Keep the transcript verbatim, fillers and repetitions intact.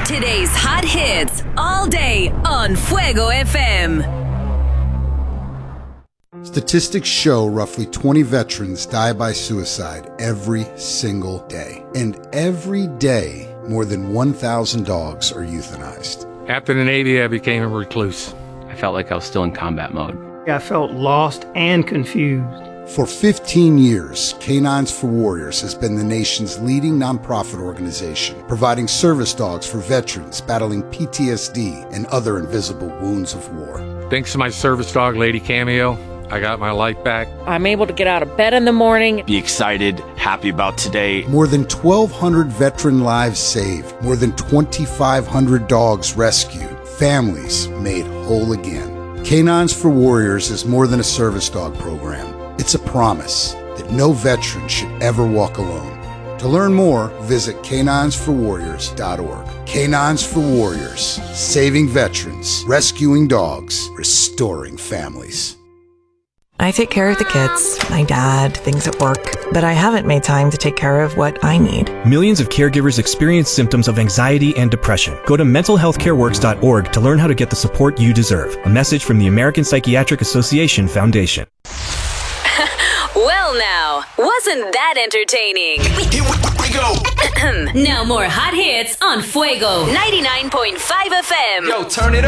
Today's hot hits all day on Fuego F M. Statistics show roughly twenty veterans die by suicide every single day. And every day, more than one thousand dogs are euthanized. After the Navy, I became a recluse. I felt like I was still in combat mode. I felt lost and confused. For fifteen years, Canines for Warriors has been the nation's leading nonprofit organization, providing service dogs for veterans battling P T S D and other invisible wounds of war. Thanks to my service dog, Lady Cameo, I got my life back. I'm able to get out of bed in the morning. Be excited, happy about today. More than twelve hundred veteran lives saved, more than twenty-five hundred dogs rescued, families made whole again. Canines for Warriors is more than a service dog program. It's a promise that no veteran should ever walk alone. To learn more, visit canines for warriors dot org. Canines for Warriors, saving veterans, rescuing dogs, restoring families. I take care of the kids, my dad, things at work, but I haven't made time to take care of what I need. Millions of caregivers experience symptoms of anxiety and depression. Go to mental health care works dot org to learn how to get the support you deserve. A message from the American Psychiatric Association Foundation. Well now, wasn't that entertaining? Here we go. Now more hot hits on Fuego ninety-nine point five F M. Yo, turn it up.